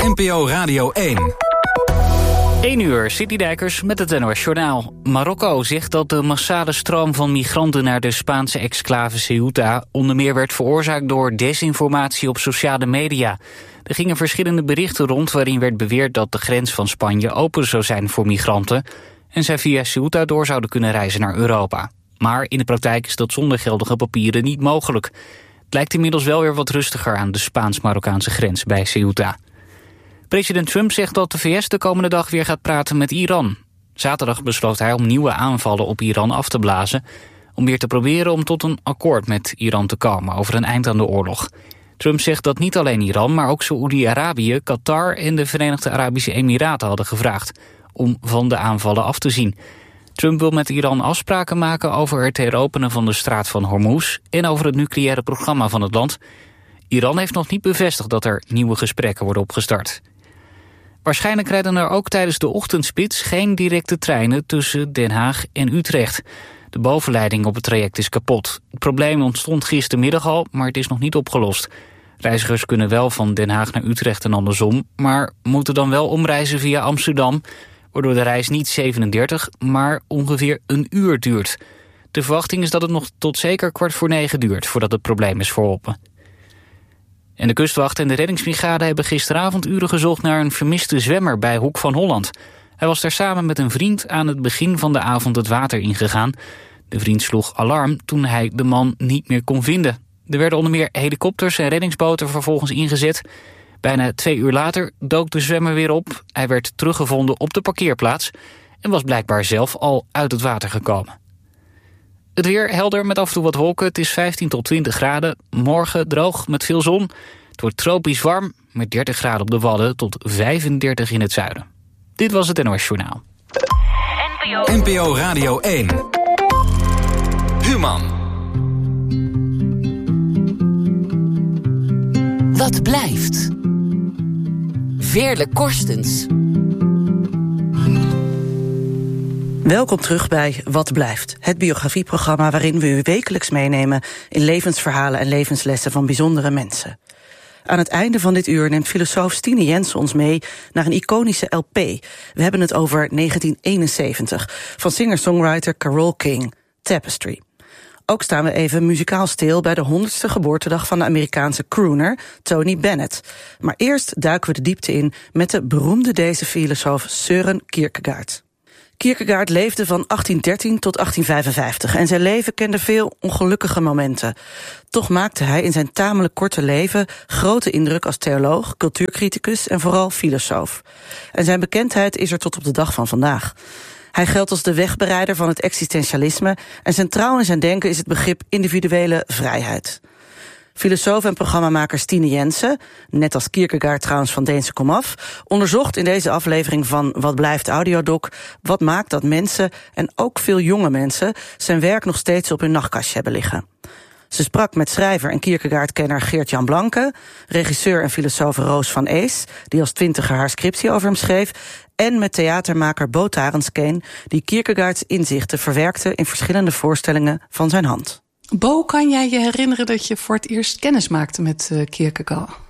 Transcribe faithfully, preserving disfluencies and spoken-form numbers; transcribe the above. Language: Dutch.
N P O Radio één. één uur, City Dijkers met het N O S Journaal. Marokko zegt dat de massale stroom van migranten naar de Spaanse exclave Ceuta onder meer werd veroorzaakt door desinformatie op sociale media. Er gingen verschillende berichten rond waarin werd beweerd dat de grens van Spanje open zou zijn voor migranten en zij via Ceuta door zouden kunnen reizen naar Europa. Maar in de praktijk is dat zonder geldige papieren niet mogelijk. Het lijkt inmiddels wel weer wat rustiger aan de Spaans-Marokkaanse grens bij Ceuta. President Trump zegt dat de V S de komende dag weer gaat praten met Iran. Zaterdag besloot hij om nieuwe aanvallen op Iran af te blazen, om weer te proberen om tot een akkoord met Iran te komen over een eind aan de oorlog. Trump zegt dat niet alleen Iran, maar ook Saoedi-Arabië, Qatar en de Verenigde Arabische Emiraten hadden gevraagd om van de aanvallen af te zien. Trump wil met Iran afspraken maken over het heropenen van de straat van Hormuz en over het nucleaire programma van het land. Iran heeft nog niet bevestigd dat er nieuwe gesprekken worden opgestart. Waarschijnlijk rijden er ook tijdens de ochtendspits geen directe treinen tussen Den Haag en Utrecht. De bovenleiding op het traject is kapot. Het probleem ontstond gistermiddag al, maar het is nog niet opgelost. Reizigers kunnen wel van Den Haag naar Utrecht en andersom, maar moeten dan wel omreizen via Amsterdam, waardoor de reis niet zevenendertig, maar ongeveer een uur duurt. De verwachting is dat het nog tot zeker kwart voor negen duurt voordat het probleem is verholpen. En de kustwacht en de reddingsbrigade hebben gisteravond uren gezocht naar een vermiste zwemmer bij Hoek van Holland. Hij was daar samen met een vriend aan het begin van de avond het water ingegaan. De vriend sloeg alarm toen hij de man niet meer kon vinden. Er werden onder meer helikopters en reddingsboten vervolgens ingezet. Bijna twee uur later dook de zwemmer weer op. Hij werd teruggevonden op de parkeerplaats en was blijkbaar zelf al uit het water gekomen. Het weer helder met af en toe wat wolken. Het is vijftien tot twintig graden. Morgen droog met veel zon. Het wordt tropisch warm met dertig graden op de Wadden tot vijfendertig in het zuiden. Dit was het N O S Journaal. N P O Radio één. Human. Wat blijft? Veerle Korstens. Welkom terug bij Wat Blijft, het biografieprogramma waarin we u wekelijks meenemen in levensverhalen en levenslessen van bijzondere mensen. Aan het einde van dit uur neemt filosoof Stine Jensen ons mee naar een iconische L P. We hebben het over negentien eenenzeventig van singer-songwriter Carole King, Tapestry. Ook staan we even muzikaal stil bij de honderdste geboortedag van de Amerikaanse crooner Tony Bennett. Maar eerst duiken we de diepte in met de beroemde deze filosoof Søren Kierkegaard. Kierkegaard leefde van achttien dertien tot achttien vijfenvijftig en zijn leven kende veel ongelukkige momenten. Toch maakte hij in zijn tamelijk korte leven grote indruk als theoloog, cultuurcriticus en vooral filosoof. En zijn bekendheid is er tot op de dag van vandaag. Hij geldt als de wegbereider van het existentialisme en centraal in zijn denken is het begrip individuele vrijheid. Filosoof en programmamaker Stine Jensen, net als Kierkegaard trouwens van Deense komaf, onderzocht in deze aflevering van Wat Blijft Audiodoc wat maakt dat mensen, en ook veel jonge mensen, zijn werk nog steeds op hun nachtkastje hebben liggen. Ze sprak met schrijver en Kierkegaard-kenner Geert-Jan Blanke, regisseur en filosoof Roos van Ees, die als twintiger haar scriptie over hem schreef, en met theatermaker Bo Tarenskeen, die Kierkegaards inzichten verwerkte in verschillende voorstellingen van zijn hand. Bo, kan jij je herinneren dat je voor het eerst kennis maakte met uh, Kierkegaard?